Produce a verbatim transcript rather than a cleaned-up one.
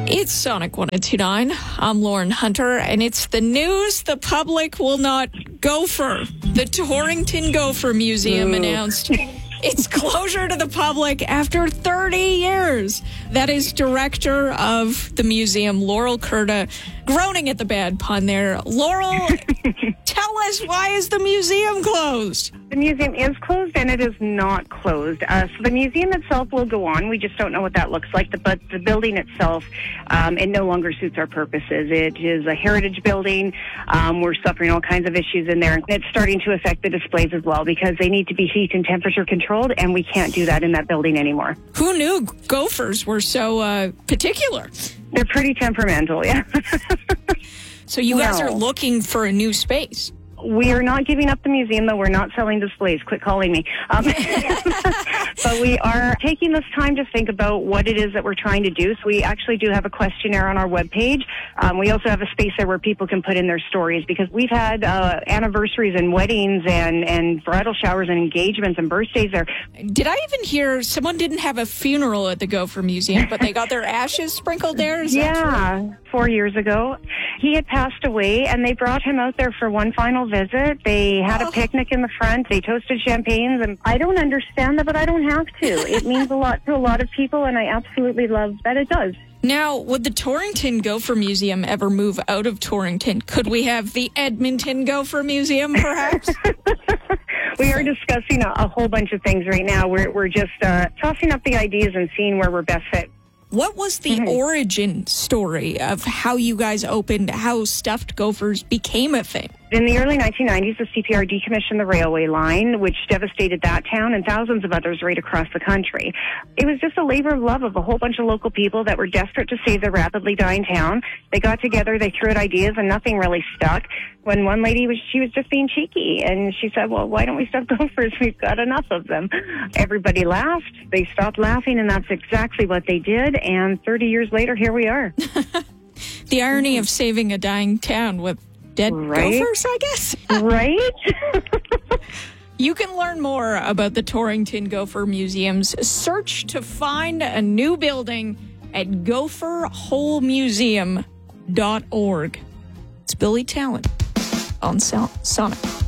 It's Sonic one oh two point nine. I'm Lauren Hunter, and it's the news the public will not go for. The Torrington Gopher Museum Ooh. announced its closure to the public after thirty years. That is director of the museum, Laurel Curda, groaning at the bad pun there. Laurel, tell us, why is the museum closed? The museum is closed, and it is not closed. Uh, so the museum itself will go on. We just don't know what that looks like. But the building itself, um, it no longer suits our purposes. It is a heritage building. Um, we're suffering all kinds of issues in there. And it's starting to affect the displays as well, because they need to be heat and temperature controlled, and we can't do that in that building anymore. Who knew gophers were so uh, particular? They're pretty temperamental, yeah. So you guys No. are looking for a new space. We are not giving up the museum, though. We're not selling displays. Quit calling me. Um, but we are taking this time to think about what it is that we're trying to do. So we actually do have a questionnaire on our webpage. Um, we also have a space there where people can put in their stories, because we've had uh, anniversaries and weddings and, and bridal showers and engagements and birthdays there. Did I even hear someone didn't have a funeral at the Gopher Museum, but they got their ashes sprinkled there? Is that Yeah, true? four years ago. He had passed away, and they brought him out there for one final visit. They had Oh. a picnic in the front. They toasted champagnes, and I don't understand that, but I don't have to. It means a lot to a lot of people, and I absolutely love that it does. Now, would the Torrington Gopher Museum ever move out of Torrington? Could we have the Edmonton Gopher Museum, perhaps? We are discussing a, a whole bunch of things right now. We're, we're just uh, tossing up the ideas and seeing where we're best fit. What was the Mhm. origin story of how you guys opened, how stuffed gophers became a thing? In the early nineteen nineties, the C P R decommissioned the railway line, which devastated that town and thousands of others right across the country. It was just a labor of love of a whole bunch of local people that were desperate to save their rapidly dying town. They got together, they threw out ideas, and nothing really stuck. When one lady was, she was just being cheeky, and she said, well, why don't we stuff gophers? We've got enough of them. Everybody laughed. They stopped laughing, and that's exactly what they did. And thirty years later, here we are. The irony of saving a dying town with dead Right? gophers, I guess. Right? You can learn more about the Torrington Gopher Museum's search to find a new building at gopher hole museum dot org. It's Billy Talent on Sonic.